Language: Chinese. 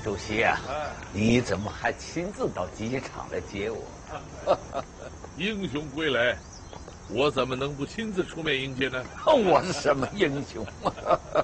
主席啊，你怎么还亲自到机场来接我？ 英雄归来，我怎么能不亲自出面迎接呢？ 我是什么英雄啊？